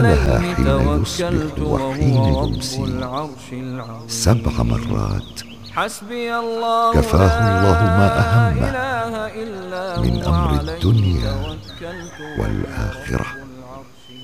لها حين يصبح وحين يمسي 7 مرات كفاه الله ما أهمه من أمر الدنيا والآخرة.